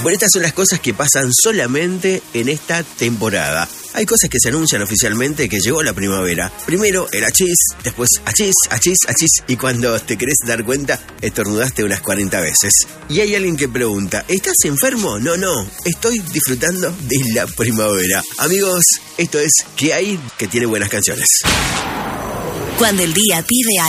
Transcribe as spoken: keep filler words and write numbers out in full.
Bueno, estas son las cosas que pasan solamente en esta temporada. Hay cosas que se anuncian oficialmente que llegó la primavera. Primero el achís, después achís, achís, achís, y cuando te querés dar cuenta, estornudaste unas cuarenta veces. Y hay alguien que pregunta, ¿estás enfermo? No, no, estoy disfrutando de la primavera. Amigos, esto es ¿Qué hay? Que tiene buenas canciones. Cuando el día pide